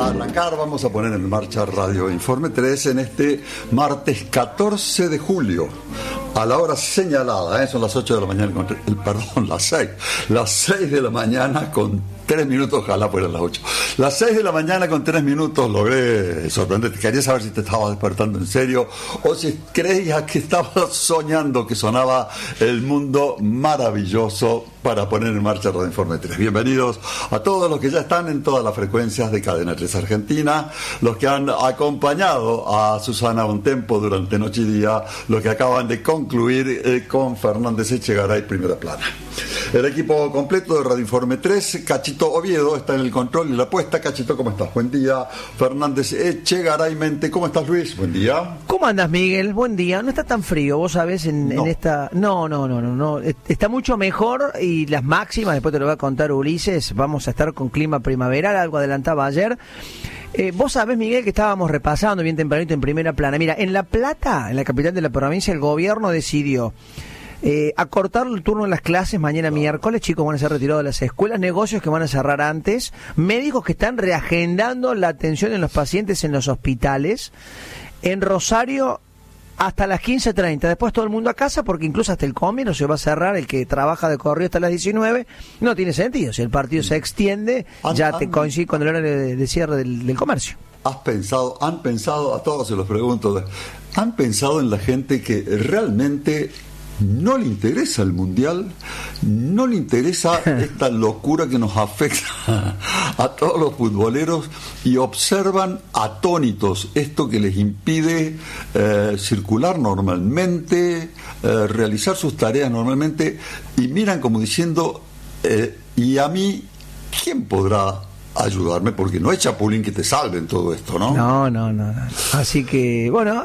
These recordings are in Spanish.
a arrancar, vamos a poner en marcha Radio Informe 3 en este martes 14 de julio, a la hora señalada, son las 8 de la mañana, las 6 de la mañana con 3 minutos, ojalá fueran las 8. Las 6 de la mañana con 3 minutos logré sorprenderte. Quería saber si te estabas despertando en serio o si creías que estabas soñando que sonaba el mundo maravilloso para poner en marcha Radio Informe 3. Bienvenidos a todos los que ya están en todas las frecuencias de Cadena 3 Argentina, los que han acompañado a Susana Bontempo durante noche y día, los que acaban de concluir con Fernández Echegaray, primera plana. El equipo completo de Radio Informe 3, Cachito Oviedo está en el control y la apuesta. Cachito, ¿cómo estás? Buen día. Fernández Echegaray Mente, ¿cómo estás, Luis? Buen día. ¿Cómo andas, Miguel? Buen día. No está tan frío, vos sabés, en esta... No. Está mucho mejor y las máximas, después te lo va a contar Ulises, vamos a estar con clima primaveral, algo adelantaba ayer. Vos sabés, Miguel, que estábamos repasando bien tempranito en primera plana. Mira, en La Plata, en la capital de la provincia, el gobierno decidió acortar el turno de las clases mañana miércoles. Chicos van a ser retirados de las escuelas, negocios que van a cerrar antes, médicos que están reagendando la atención en los pacientes en los hospitales. En Rosario hasta las 15:30, después todo el mundo a casa, porque incluso hasta el comercio se va a cerrar, el que trabaja de corrido hasta las 19, no tiene sentido, si el partido se extiende, ya te coincide con el horario de cierre del comercio. Han pensado, a todos se los pregunto, han pensado en la gente que realmente no le interesa el mundial, no le interesa esta locura que nos afecta a todos los futboleros, y observan atónitos esto que les impide circular normalmente, realizar sus tareas normalmente, y miran como diciendo, ¿y a mí quién podrá ayudarme? Porque no hay chapulín que te salve en todo esto, ¿no? No. Así que, bueno,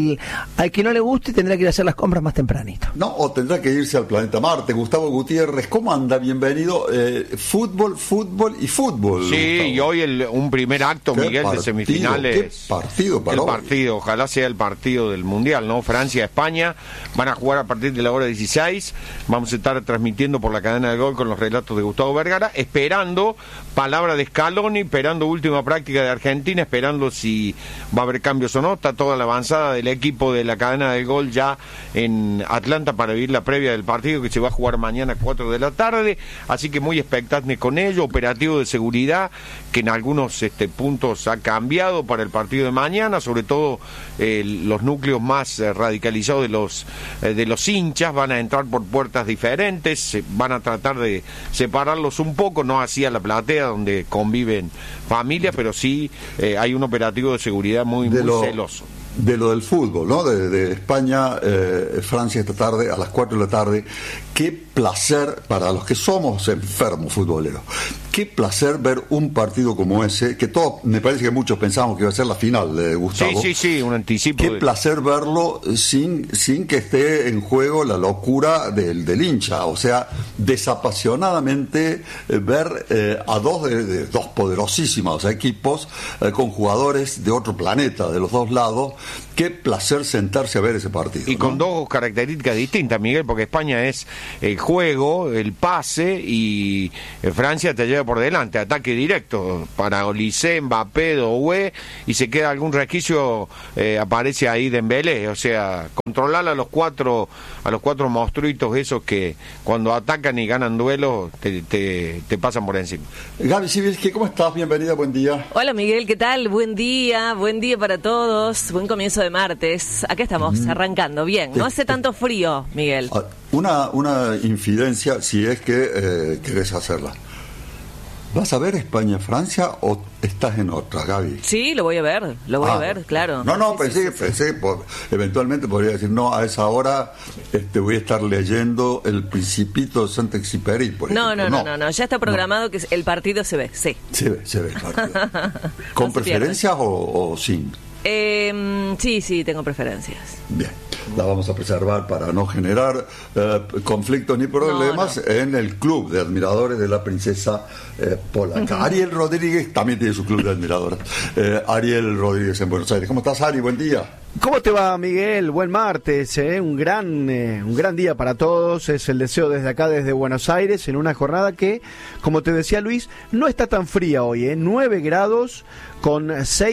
al que no le guste tendrá que ir a hacer las compras más tempranito. No, o tendrá que irse al planeta Marte. Gustavo Gutiérrez, ¿cómo anda? Bienvenido. Fútbol y fútbol. Sí, Gustavo. Y hoy un primer acto, Miguel, de semifinales. ¿Qué partido para hoy? Ojalá sea el partido del Mundial, ¿no? Francia-España, van a jugar a partir de la hora 16. Vamos a estar transmitiendo por la cadena del Gol con los relatos de Gustavo Vergara, esperando palabra de Scaloni, esperando última práctica de Argentina, esperando si va a haber cambios o no. Está toda la avanzada del equipo de la cadena del Gol ya en Atlanta para vivir la previa del partido que se va a jugar mañana a 4 de la tarde, así que muy expectante con ello. Operativo de seguridad que en algunos puntos ha cambiado para el partido de mañana, sobre todo los núcleos más radicalizados de los hinchas van a entrar por puertas diferentes, van a tratar de separarlos un poco, no hacia la platea donde conviven familias, pero sí hay un operativo de seguridad muy celoso. De lo del fútbol, ¿no? De España, Francia esta tarde, a las 4 de la tarde. Qué placer para los que somos enfermos futboleros. Qué placer ver un partido como ese, que todos, me parece que muchos pensamos que iba a ser la final, Gustavo. Sí, un anticipo. Qué placer verlo sin que esté en juego la locura del hincha. O sea, desapasionadamente ver a dos poderosísimos equipos con jugadores de otro planeta, de los dos lados. Qué placer sentarse a ver ese partido. Y con dos características distintas, Miguel, porque España es el juego, el pase, y Francia te lleva por delante, ataque directo para Olise, Mbappé, Doué, y se queda algún resquicio, aparece ahí Dembélé. O sea, controlar a los cuatro monstruitos esos que cuando atacan y ganan duelos te pasan por encima. Gaby Sibilski, ¿cómo estás? Bienvenida, buen día. Hola, Miguel, ¿qué tal? Buen día para todos, buen comienzo de martes. Acá estamos, arrancando bien. No hace tanto frío, Miguel. Una infidencia, si es que querés hacerla. ¿Vas a ver España-Francia o estás en otra, Gaby? Sí, lo voy a ver, claro. No, pensé, eventualmente podría decir, no, a esa hora voy a estar leyendo El Principito de Saint-Exupéry, por ejemplo. No, ya está programado que el partido se ve, sí. Se ve el partido. ¿Con preferencias o sin? Sí, tengo preferencias. Bien, la vamos a preservar para no generar conflictos ni problemas en el club de admiradores de la princesa polaca. Ariel Rodríguez también tiene su club de admiradores. Ariel Rodríguez en Buenos Aires. ¿Cómo estás, Ari? Buen día. ¿Cómo te va, Miguel? Buen martes, un gran día para todos. Es el deseo desde acá, desde Buenos Aires, en una jornada que, como te decía Luis, no está tan fría hoy, 9 grados con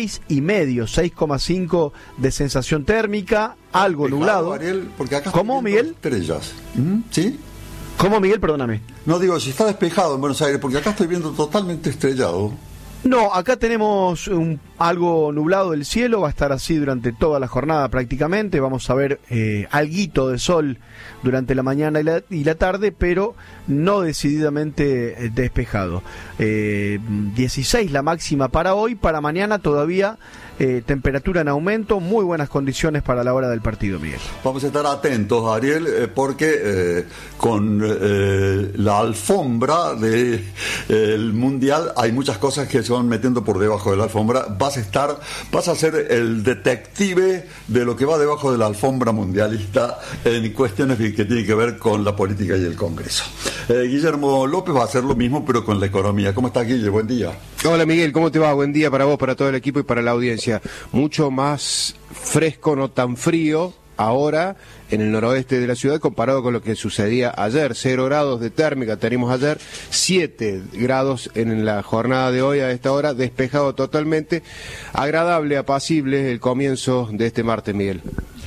6,5 de sensación térmica, algo nublado. Ariel, porque acá ¿Cómo, Miguel? Estrellas. ¿Sí? ¿Cómo, Miguel? Perdóname. No, digo, si está despejado en Buenos Aires, porque acá estoy viendo totalmente estrellado. No, acá tenemos algo nublado del cielo, va a estar así durante toda la jornada prácticamente, vamos a ver alguito de sol durante la mañana y la tarde, pero no decididamente despejado. 16 la máxima para hoy, para mañana todavía temperatura en aumento, muy buenas condiciones para la hora del partido, Miguel. Vamos a estar atentos, Ariel, porque con la alfombra del Mundial hay muchas cosas que se van metiendo por debajo de la alfombra. Vas a ser el detective de lo que va debajo de la alfombra mundialista en cuestiones que tienen que ver con la política y el Congreso. Guillermo López va a hacer lo mismo, pero con la economía. ¿Cómo estás, Guille? Buen día. Hola, Miguel, ¿cómo te va? Buen día para vos, para todo el equipo y para la audiencia. Mucho más fresco, no tan frío ahora en el noroeste de la ciudad comparado con lo que sucedía ayer. 0 grados de térmica tenemos ayer, 7 grados en la jornada de hoy a esta hora, despejado totalmente, agradable, apacible el comienzo de este martes, Miguel.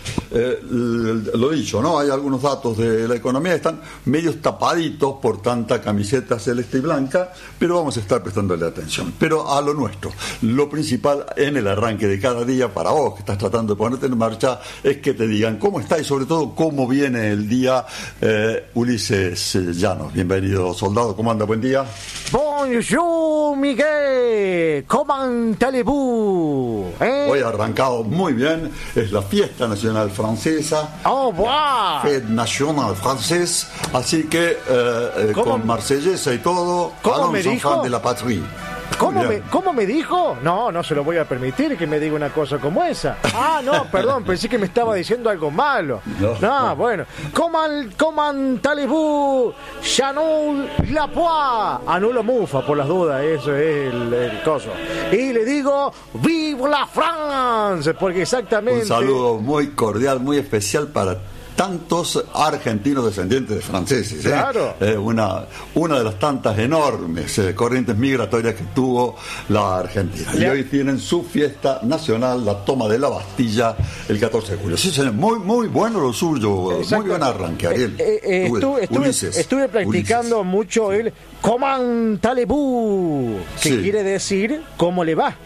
Lo dicho, ¿no? Hay algunos datos de la economía que están medios tapaditos por tanta camiseta celeste y blanca, pero vamos a estar prestándole atención. Pero a lo nuestro, lo principal en el arranque de cada día para vos que estás tratando de ponerte en marcha es que te digan cómo está y sobre todo cómo viene el día. Ulises Llanos, bienvenido, soldado, ¿cómo anda? Buen día. Bonjour, Miguel, ¿cómo allez-vous? Hoy ha arrancado muy bien, es la fiesta nacional francesa, oh, wow. Fête nationale francés, así que con marsellesa y todo, ¿cómo me dijo? De la patrie. ¿Cómo me dijo? No se lo voy a permitir que me diga una cosa como esa. Ah, no, perdón, pensé que me estaba diciendo algo malo. No. Bueno. ¿Cómo allez-vous? Chanel Lapois. Anulo mufa, por las dudas, eso es el coso. Y le digo, ¡Vive la France! Porque exactamente... Un saludo muy cordial, muy especial para tantos argentinos descendientes de franceses. Claro. Una de las tantas enormes corrientes migratorias que tuvo la Argentina. Y hoy tienen su fiesta nacional, la toma de la Bastilla, el 14 de julio. Sí, señor, muy bueno lo suyo. Exacto. Muy buen arranque, Ariel. Estuve practicando mucho el «Comment allez-vous?», que quiere decir «¿Cómo le va?».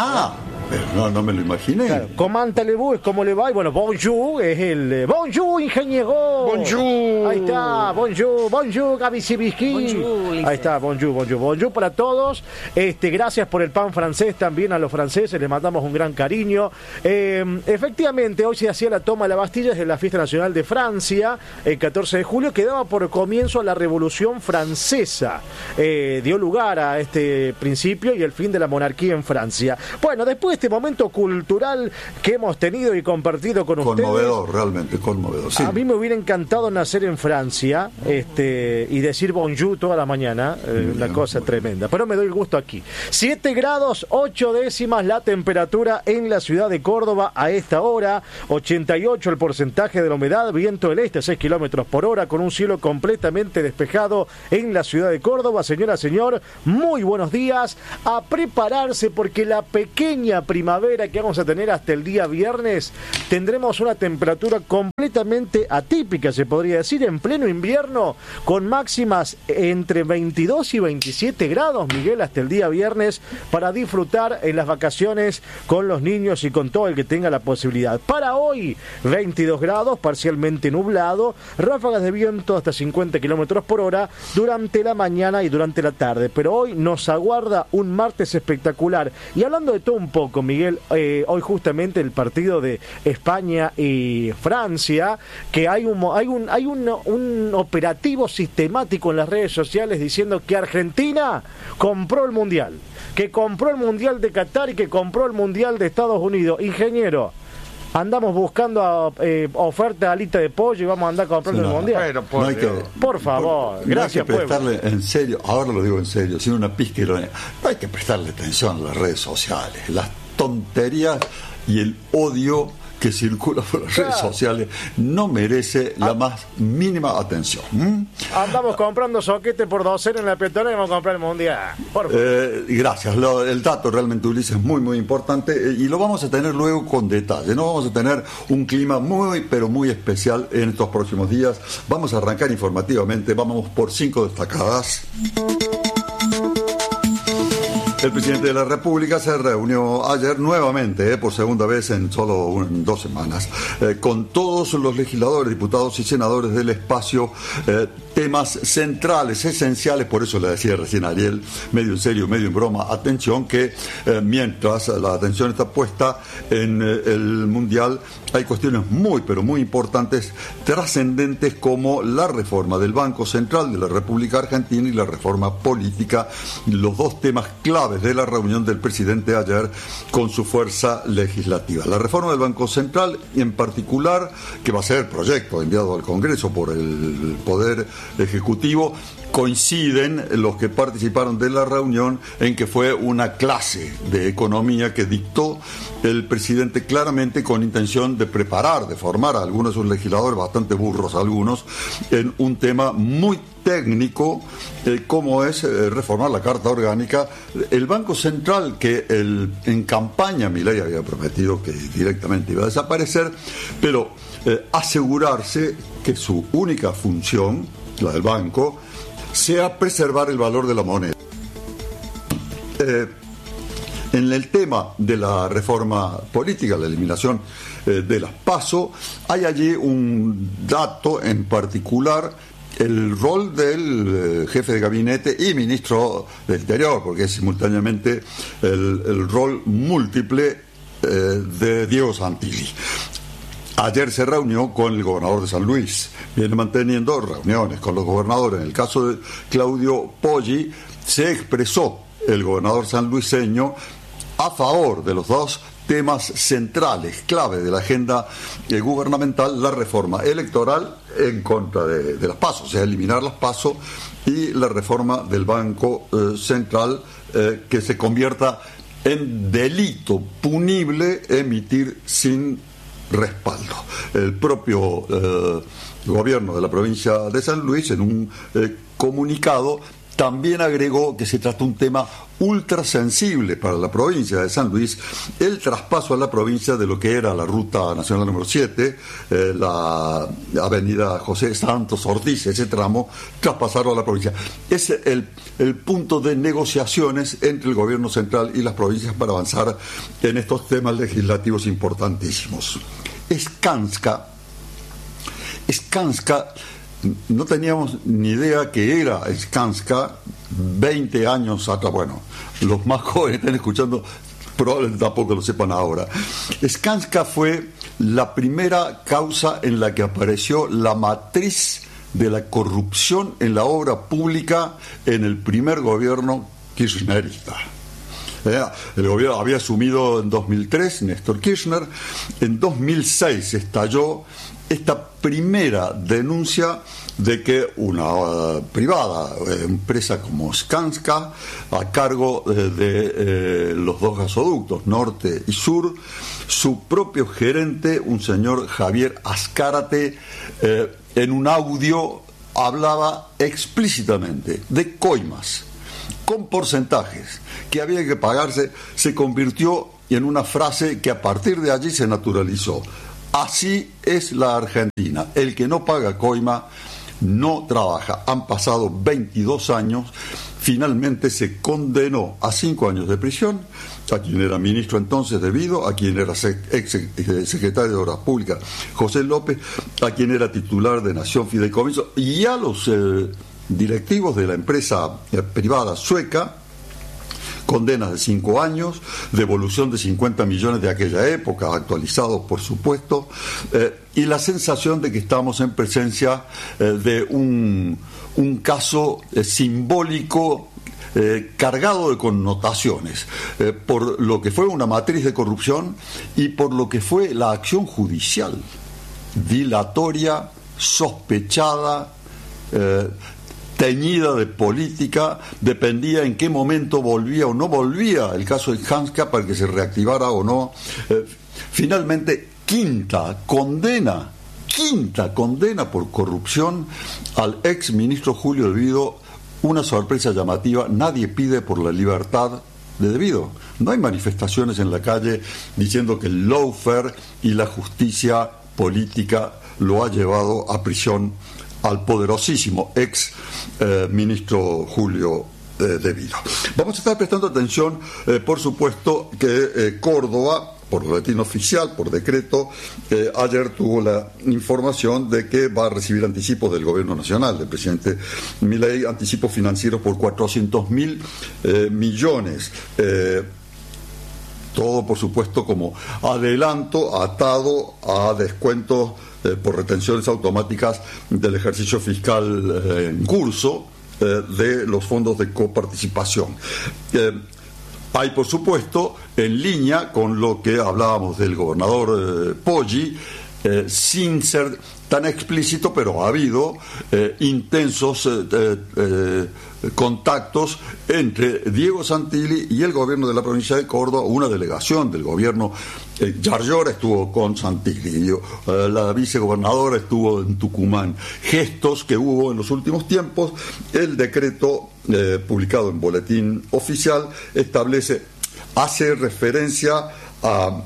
No me lo imaginé. Claro, ¿Comment allez-vous? Es cómo le va. Y bueno, bonjour es el bonjour, ingeniero. Bonjour. Ahí está, bonjour, Gaby Sibisky. Ahí está, bonjour para todos. Gracias por el pan francés también a los franceses, les mandamos un gran cariño. Efectivamente, hoy se hacía la toma de la Bastilla, es la fiesta nacional de Francia, el 14 de julio, que daba por comienzo a la Revolución Francesa. Dio lugar a este principio y el fin de la monarquía en Francia. Bueno, después de este momento cultural que hemos tenido y compartido con ustedes. Conmovedor, realmente conmovedor. Sí. A mí me hubiera encantado nacer en Francia y decir bonjour toda la mañana, una cosa tremenda. Pero me doy el gusto aquí. 7 grados 8 décimas la temperatura en la ciudad de Córdoba a esta hora. 88 el porcentaje de la humedad, viento del este a 6 kilómetros por hora, con un cielo completamente despejado en la ciudad de Córdoba. Señora, señor, muy buenos días. A prepararse porque la pequeña primavera que vamos a tener hasta el día viernes, tendremos una temperatura completamente atípica, se podría decir, en pleno invierno, con máximas entre 22 y 27 grados, Miguel, hasta el día viernes, para disfrutar en las vacaciones con los niños y con todo el que tenga la posibilidad. Para hoy, 22 grados, parcialmente nublado, ráfagas de viento hasta 50 kilómetros por hora durante la mañana y durante la tarde, pero hoy nos aguarda un martes espectacular. Y hablando de todo un poco, Miguel, hoy justamente el partido de España y Francia, que hay un operativo sistemático en las redes sociales diciendo que Argentina compró el Mundial, que compró el Mundial de Qatar y que compró el Mundial de Estados Unidos. Ingeniero, andamos buscando oferta de alita de pollo y vamos a andar comprando el Mundial. Por favor, gracias, no hay que prestarle en serio, ahora lo digo en serio, sin una pizca de ironía, no hay que prestarle atención a las redes sociales, las tonterías y el odio que circula por las redes sociales no merece la más mínima atención. Andamos comprando soquete por docena en la peatonal y vamos a comprar el Mundial. Por favor. Gracias. El dato realmente, Ulises, es muy, muy importante y lo vamos a tener luego con detalle. No vamos a tener un clima muy, pero muy especial en estos próximos días. Vamos a arrancar informativamente. Vamos por 5 destacadas. El presidente de la República se reunió ayer nuevamente, por segunda vez en solo 2 semanas, con todos los legisladores, diputados y senadores del espacio, temas centrales, esenciales. Por eso le decía recién a Ariel, medio en serio, medio en broma, atención, que mientras la atención está puesta en el Mundial, hay cuestiones muy, pero muy importantes, trascendentes, como la reforma del Banco Central de la República Argentina y la reforma política, los dos temas claves de la reunión del presidente ayer con su fuerza legislativa. La reforma del Banco Central, en particular, que va a ser proyecto enviado al Congreso por el Poder Ejecutivo, coinciden los que participaron de la reunión en que fue una clase de economía que dictó el presidente claramente con intención de preparar, de formar a algunos de sus legisladores, bastante burros algunos, en un tema muy técnico, como es reformar la Carta Orgánica. El Banco Central, que en campaña Milei había prometido que directamente iba a desaparecer, pero asegurarse que su única función, la del banco, sea preservar el valor de la moneda. En el tema de la reforma política, la eliminación de las PASO, hay allí un dato en particular: el rol del jefe de gabinete y ministro del Interior, porque es simultáneamente el rol múltiple de Diego Santilli. Ayer se reunió con el gobernador de San Luis, viene manteniendo reuniones con los gobernadores. En el caso de Claudio Poggi, se expresó el gobernador sanluiseño a favor de los dos temas centrales, clave de la agenda gubernamental: la reforma electoral, en contra de las PASO, o sea, eliminar las PASO, y la reforma del Banco Central, que se convierta en delito punible emitir sin respaldo. El propio gobierno de la provincia de San Luis, en un comunicado, también agregó que se trata de un tema ultra sensible para la provincia de San Luis, el traspaso a la provincia de lo que era la ruta nacional número 7, la avenida José Santos Ortiz, ese tramo, traspasarlo a la provincia. Es el punto de negociaciones entre el gobierno central y las provincias para avanzar en estos temas legislativos importantísimos. Skanska, no teníamos ni idea que era Skanska 20 años atrás. Bueno, los más jóvenes están escuchando, probablemente tampoco lo sepan ahora. Skanska fue la primera causa en la que apareció la matriz de la corrupción en la obra pública en el primer gobierno kirchnerista. El gobierno había asumido en 2003 Néstor Kirchner. En 2006 estalló esta primera denuncia de que una privada empresa como Skanska, a cargo de los dos gasoductos norte y sur, su propio gerente, un señor Javier Azcárate, en un audio hablaba explícitamente de coimas con porcentajes que había que pagarse. Se convirtió en una frase que a partir de allí se naturalizó: así es la Argentina, el que no paga coima no trabaja. Han pasado 22 años, finalmente se condenó a 5 años de prisión a quien era ministro entonces de Vido, a quien era ex secretario de Obras Públicas José López, a quien era titular de Nación Fideicomiso, y a los directivos de la empresa privada sueca, condenas de 5 años, devolución de 50 millones de aquella época, actualizados por supuesto, y la sensación de que estamos en presencia de un caso simbólico, cargado de connotaciones, por lo que fue una matriz de corrupción y por lo que fue la acción judicial, dilatoria, sospechada, teñida de política. Dependía en qué momento volvía o no volvía el caso de Skanska para que se reactivara o no. Finalmente, quinta condena por corrupción al ex ministro Julio De Vido. Una sorpresa llamativa: nadie pide por la libertad de De Vido. No hay manifestaciones en la calle diciendo que el lawfare y la justicia política lo ha llevado a prisión al poderosísimo ex ministro Julio De Vido. Vamos a estar prestando atención, por supuesto, que Córdoba, por boletín oficial, por decreto, ayer tuvo la información de que va a recibir anticipos del gobierno nacional, del presidente Milei, anticipos financieros por 400.000 millones. Todo, por supuesto, como adelanto atado a descuentos por retenciones automáticas del ejercicio fiscal en curso de los fondos de coparticipación. Hay, por supuesto, en línea con lo que hablábamos del gobernador Poggi, sin ser tan explícito, pero ha habido intensos contactos entre Diego Santilli y el gobierno de la provincia de Córdoba. Una delegación del gobierno, Yarlora estuvo con Santilli, la vicegobernadora estuvo en Tucumán. Gestos que hubo en los últimos tiempos. El decreto publicado en boletín oficial hace referencia a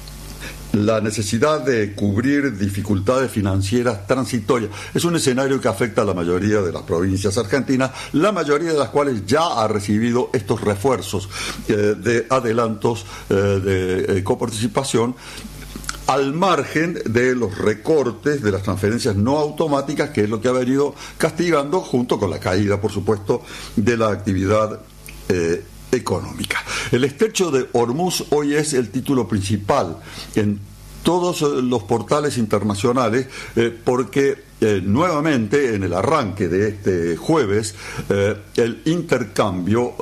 la necesidad de cubrir dificultades financieras transitorias. Es un escenario que afecta a la mayoría de las provincias argentinas, la mayoría de las cuales ya ha recibido estos refuerzos de adelantos de coparticipación, al margen de los recortes de las transferencias no automáticas, que es lo que ha venido castigando, junto con la caída, por supuesto, de la actividad económica. El estrecho de Hormuz hoy es el título principal en todos los portales internacionales, porque nuevamente en el arranque de este jueves el intercambio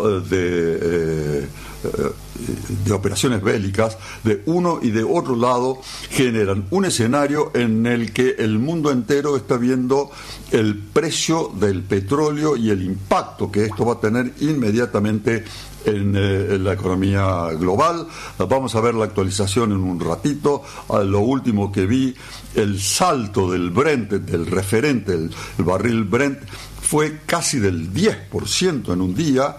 de operaciones bélicas de uno y de otro lado generan un escenario en el que el mundo entero está viendo el precio del petróleo y el impacto que esto va a tener inmediatamente en la economía global. Vamos a ver la actualización en un ratito. Lo último que vi, el salto del Brent, del referente, el barril Brent, fue casi del 10% en un día,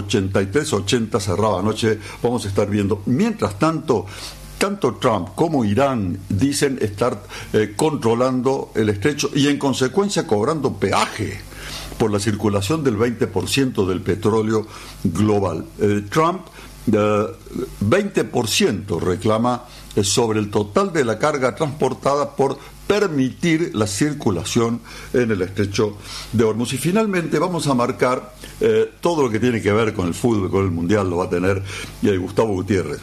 83.80 cerraba anoche. Vamos a estar viendo. Mientras tanto, tanto Trump como Irán dicen estar controlando el estrecho y en consecuencia cobrando peaje por la circulación del 20% del petróleo global. Trump 20% reclama sobre el total de la carga transportada por permitir la circulación en el estrecho de Hormuz. Y finalmente vamos a marcar todo lo que tiene que ver con el fútbol, con el mundial, lo va a tener Gustavo Gutiérrez.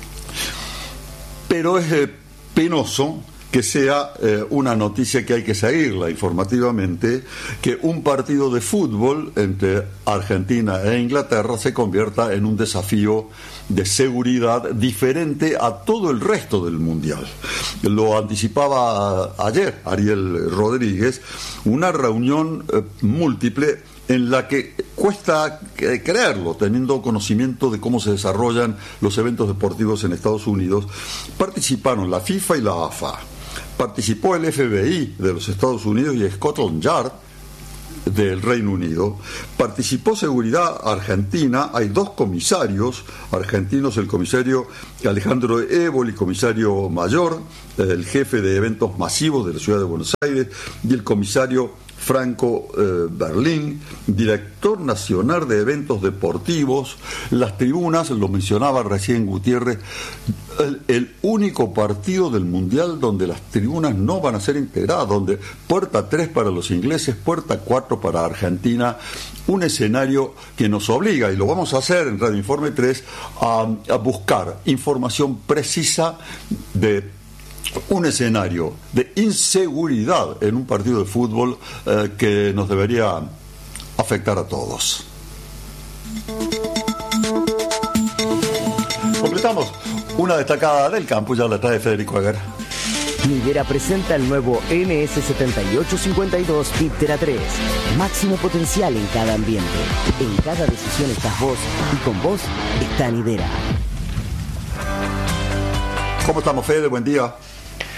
Pero es penoso que sea una noticia que hay que seguirla informativamente, que un partido de fútbol entre Argentina e Inglaterra se convierta en un desafío de seguridad diferente a todo el resto del mundial. Lo anticipaba ayer Ariel Rodríguez, una reunión múltiple en la que cuesta creerlo, teniendo conocimiento de cómo se desarrollan los eventos deportivos en Estados Unidos. Participaron la FIFA y la AFA. Participó el FBI de los Estados Unidos y Scotland Yard del Reino Unido. Participó Seguridad Argentina. Hay dos comisarios argentinos, el comisario Alejandro Évoli, comisario mayor, el jefe de eventos masivos de la ciudad de Buenos Aires, y el comisario Franco Berlín, director nacional de eventos deportivos. Las tribunas, lo mencionaba recién Gutiérrez, el único partido del mundial donde las tribunas no van a ser integradas, donde puerta 3 para los ingleses, puerta 4 para Argentina, un escenario que nos obliga, y lo vamos a hacer en Radio Informe 3, a buscar información precisa de un escenario de inseguridad en un partido de fútbol que nos debería afectar a todos. Completamos una destacada del campo, ya la trae Federico Aguer. Nidera presenta el nuevo NS7852 Viptera 3. Máximo potencial en cada ambiente. En cada decisión estás vos y con vos está Nidera. ¿Cómo estamos, Fede? Buen día.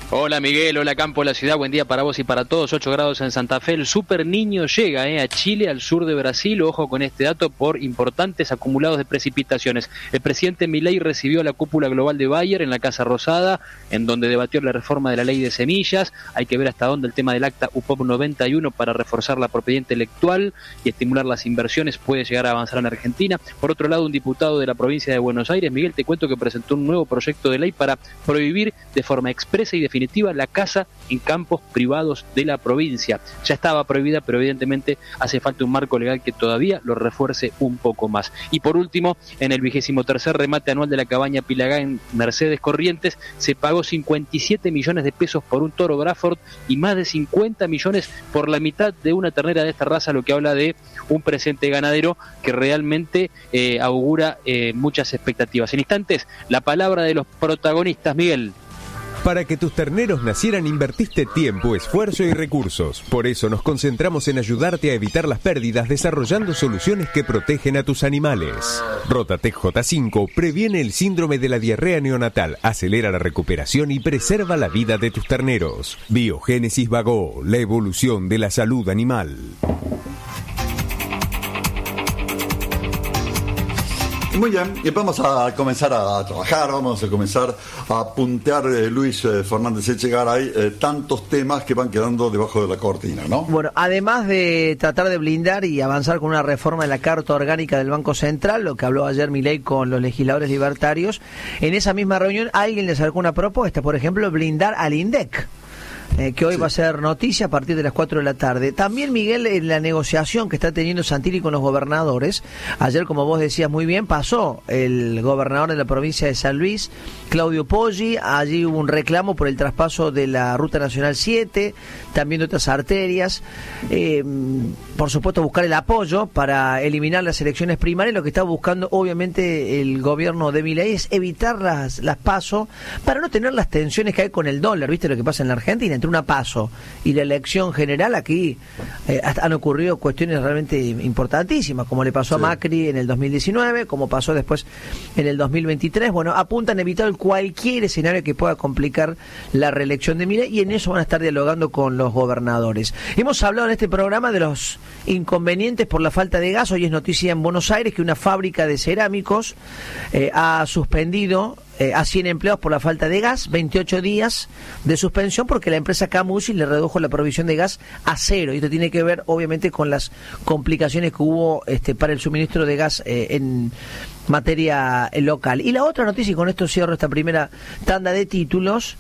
Hola Miguel, hola Campo, la ciudad, buen día para vos y para todos, 8 grados en Santa Fe, el Super Niño llega a Chile, al sur de Brasil, ojo con este dato, por importantes acumulados de precipitaciones. El presidente Milei recibió a la cúpula global de Bayer en la Casa Rosada, en donde debatió la reforma de la ley de semillas. Hay que ver hasta dónde el tema del acta UPOP 91 para reforzar la propiedad intelectual y estimular las inversiones puede llegar a avanzar en Argentina. Por otro lado, un diputado de la provincia de Buenos Aires, Miguel, te cuento que presentó un nuevo proyecto de ley para prohibir de forma expresa y definitiva la caza en campos privados de la provincia. Ya estaba prohibida, pero evidentemente hace falta un marco legal que todavía lo refuerce un poco más. Y por último, en el 23º remate anual de la cabaña Pilagá en Mercedes Corrientes, se pagó 57 millones de pesos por un toro Braford y más de 50 millones por la mitad de una ternera de esta raza, lo que habla de un presente ganadero que realmente augura muchas expectativas. En instantes, la palabra de los protagonistas, Miguel. Para que tus terneros nacieran invertiste tiempo, esfuerzo y recursos. Por eso nos concentramos en ayudarte a evitar las pérdidas desarrollando soluciones que protegen a tus animales. Rotatec J5 previene el síndrome de la diarrea neonatal, acelera la recuperación y preserva la vida de tus terneros. Biogénesis Bagó, la evolución de la salud animal. Muy bien, y vamos a comenzar a trabajar, vamos a comenzar a puntear, Luis Fernández Echegaray, tantos temas que van quedando debajo de la cortina, ¿no? Bueno, además de tratar de blindar y avanzar con una reforma de la Carta Orgánica del Banco Central, lo que habló ayer Milei con los legisladores libertarios, en esa misma reunión alguien le sacó una propuesta, por ejemplo, blindar al INDEC. Que hoy va a ser noticia a partir de las 4 de la tarde. También, Miguel, en la negociación que está teniendo Santilli con los gobernadores, ayer, como vos decías muy bien, pasó el gobernador de la provincia de San Luis, Claudio Poggi. Allí hubo un reclamo por el traspaso de la Ruta Nacional 7, también de otras arterias. Por supuesto, buscar el apoyo para eliminar las elecciones primarias. Lo que está buscando, obviamente, el gobierno de Milei es evitar las PASO para no tener las tensiones que hay con el dólar. ¿Viste lo que pasa en la Argentina? Entre una PASO y la elección general, aquí han ocurrido cuestiones realmente importantísimas, como le pasó a Macri en el 2019, como pasó después en el 2023. Bueno, apuntan a evitar cualquier escenario que pueda complicar la reelección de Milei, y en eso van a estar dialogando con los gobernadores. Hemos hablado en este programa de los inconvenientes por la falta de gas. Hoy es noticia en Buenos Aires que una fábrica de cerámicos ha suspendido a 100 empleados por la falta de gas, 28 días de suspensión porque la empresa Camusi le redujo la provisión de gas a 0. Y esto tiene que ver, obviamente, con las complicaciones que hubo para el suministro de gas en materia local. Y la otra noticia, y con esto cierro esta primera tanda de títulos,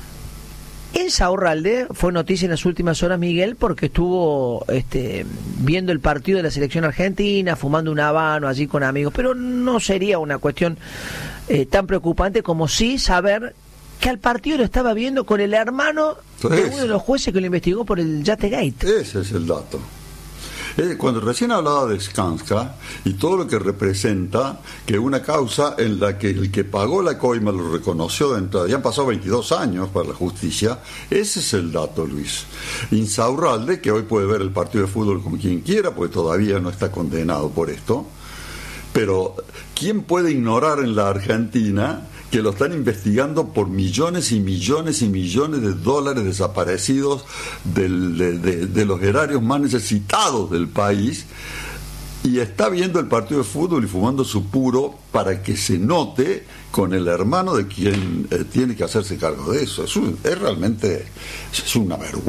Insaurralde fue noticia en las últimas horas, Miguel, porque estuvo viendo el partido de la selección argentina, fumando un habano allí con amigos, pero no sería una cuestión tan preocupante como sí saber que al partido lo estaba viendo con el hermano de uno de los jueces que lo investigó por el Yategate. Ese es el dato. Cuando recién hablaba de Skanska y todo lo que representa, que una causa en la que el que pagó la coima lo reconoció de entrada, ya han pasado 22 años para la justicia, ese es el dato, Luis. Insaurralde, que hoy puede ver el partido de fútbol como quien quiera, porque todavía no está condenado por esto, pero ¿quién puede ignorar en la Argentina que lo están investigando por millones y millones y millones de dólares desaparecidos de los erarios más necesitados del país, y está viendo el partido de fútbol y fumando su puro para que se note con el hermano de quien tiene que hacerse cargo de eso? Es realmente una vergüenza.